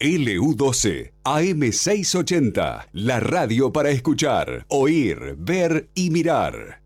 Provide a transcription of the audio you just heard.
LU12, AM680, la radio para escuchar, oír, ver y mirar.